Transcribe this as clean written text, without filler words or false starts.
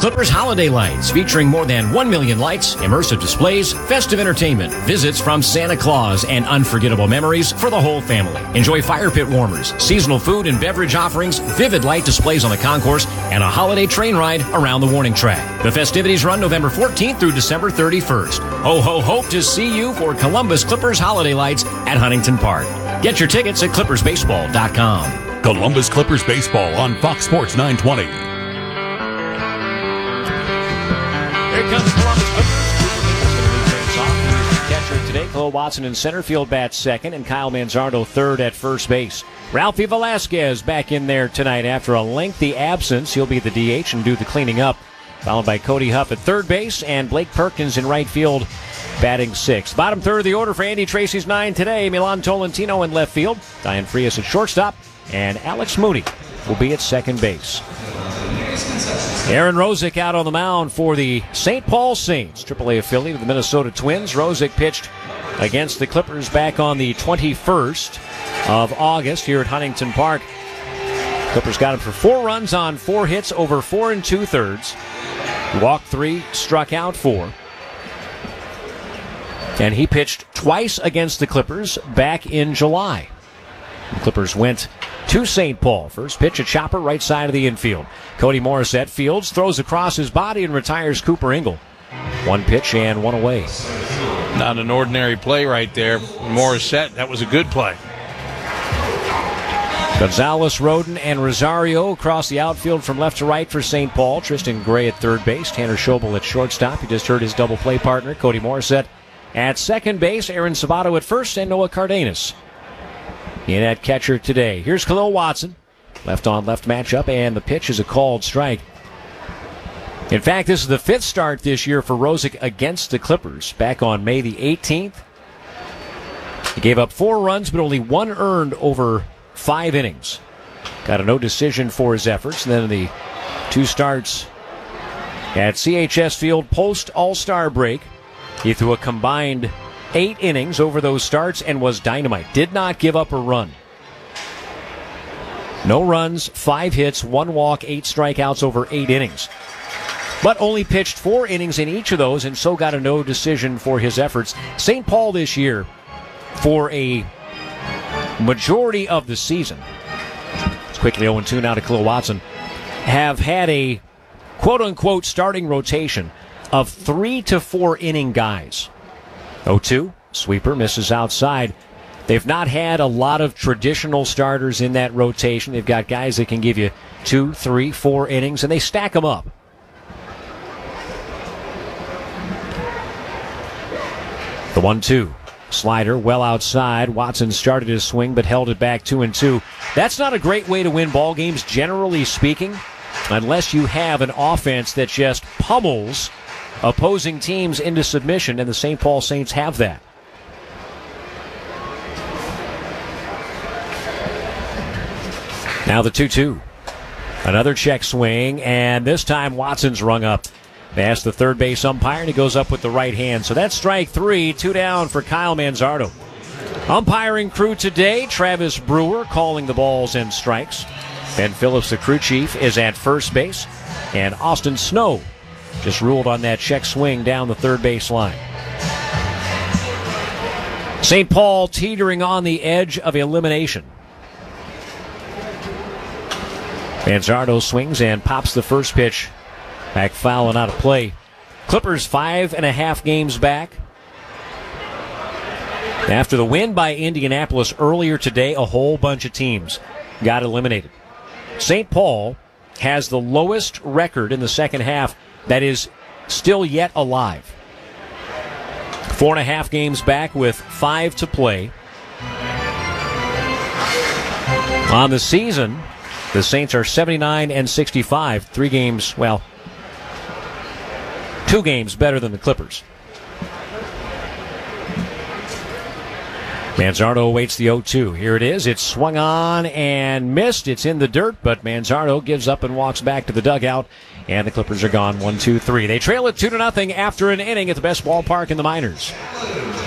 Clippers Holiday Lights, featuring more than 1 million lights, immersive displays, festive entertainment, visits from Santa Claus, and unforgettable memories for the whole family. Enjoy fire pit warmers, seasonal food and beverage offerings, vivid light displays on the concourse, and a holiday train ride around the warning track. The festivities run November 14th through December 31st. Ho, ho, hope to see you for Columbus Clippers Holiday Lights at Huntington Park. Get your tickets at clippersbaseball.com. Columbus Clippers Baseball on Fox Sports 920. Here comes Columbus Clippers. Catcher today, Chloe Watson in center field bats second, and Kyle Manzardo third at first base. Ralphie Velasquez back in there tonight after a lengthy absence. He'll be the DH and do the cleaning up, followed by Cody Huff at third base and Blake Perkins in right field batting sixth. Bottom third of the order for Andy Tracy's nine today. Milan Tolentino in left field, Diane Frias at shortstop, and Alex Mooney will be at second base. Aaron Rosick out on the mound for the St. Paul Saints, AAA affiliate of the Minnesota Twins. Rosick pitched against the Clippers back on the 21st of August here at Huntington Park. Clippers got him for 4 runs on 4 hits over 4 2/3. Walked 3, struck out 4. And he pitched twice against the Clippers back in July. The Clippers went to St. Paul. First pitch, a chopper right side of the infield. Cody Morissette fields, throws across his body, and retires Cooper Ingle. 1 pitch and 1 away. Not an ordinary play right there. Morissette, that was a good play. Gonzalez, Roden, and Rosario across the outfield from left to right for St. Paul. Tristan Gray at third base. Tanner Schobel at shortstop. You just heard his double play partner, Cody Morissette, at second base. Aaron Sabato at first, and Noah Cardenas in at catcher today. Here's Khalil Watson. Left on left matchup, and the pitch is a called strike. In fact, this is the 5th start this year for Rosick against the Clippers. Back on May the 18th. He gave up 4 runs, but only 1 earned over 5 innings. Got a no decision for his efforts. And then the 2 starts at CHS Field post All-Star break, he threw a combined 8 innings over those starts and was dynamite. Did not give up a run. No runs, 5 hits, 1 walk, 8 strikeouts over 8 innings. But only pitched 4 innings in each of those, and so got a no decision for his efforts. St. Paul this year, for a majority of the season, it's quickly 0-2 now to Khalil Watson, have had a quote-unquote starting rotation of 3 to 4 inning guys. 0-2, sweeper, misses outside. They've not had a lot of traditional starters in that rotation. They've got guys that can give you 2, 3, 4 innings, and they stack them up. The 1-2. Slider well outside. Watson started his swing but held it back 2-2. That's not a great way to win ball games, generally speaking, unless you have an offense that just pummels opposing teams into submission, and the St. Paul Saints have that. Now the 2-2. Another check swing, and this time Watson's rung up. They ask the third base umpire, and he goes up with the right hand. So that's strike 3, 2 down for Kyle Manzardo. Umpiring crew today, Travis Brewer calling the balls and strikes. Ben Phillips, the crew chief, is at first base. And Austin Snow just ruled on that check swing down the third base line. St. Paul teetering on the edge of elimination. Manzardo swings and pops the first pitch. Back foul and out of play. Clippers 5.5 games back. After the win by Indianapolis earlier today, a whole bunch of teams got eliminated. St. Paul has the lowest record in the second half that is still yet alive. 4.5 games back with 5 to play. On the season, the Saints are 79-65. 3 games, 2 games better than the Clippers. Manzardo awaits the 0-2. Here it is. It's swung on and missed. It's in the dirt, but Manzardo gives up and walks back to the dugout, and the Clippers are gone 1-2-3. They trail it 2-0 after an inning at the best ballpark in the minors.